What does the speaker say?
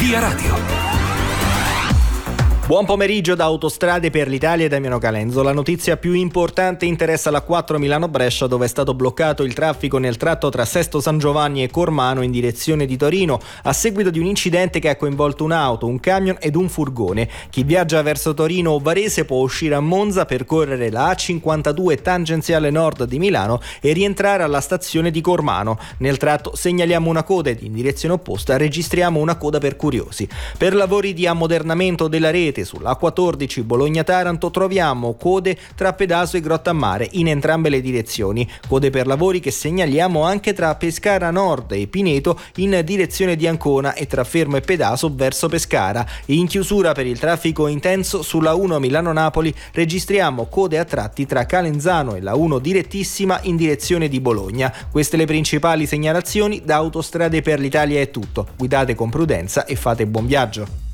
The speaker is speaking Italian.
Via Radio. Buon pomeriggio da Autostrade per l'Italia e Damiano Calenzo. La notizia più importante interessa la 4 Milano-Brescia, dove è stato bloccato il traffico nel tratto tra Sesto San Giovanni e Cormano in direzione di Torino a seguito di un incidente che ha coinvolto un'auto, un camion ed un furgone. Chi viaggia verso Torino o Varese può uscire a Monza, percorrere la A52 tangenziale nord di Milano e rientrare alla stazione di Cormano. Nel tratto segnaliamo una coda ed in direzione opposta registriamo una coda per curiosi. Per lavori di ammodernamento della rete sulla A14 Bologna-Taranto troviamo code tra Pedaso e Grottammare in entrambe le direzioni. Code per lavori che segnaliamo anche tra Pescara Nord e Pineto in direzione di Ancona e tra Fermo e Pedaso verso Pescara. In chiusura per il traffico intenso sulla 1 Milano-Napoli registriamo code a tratti tra Calenzano e la 1 direttissima in direzione di Bologna. Queste le principali segnalazioni. Da Autostrade per l'Italia è tutto. Guidate con prudenza e fate buon viaggio.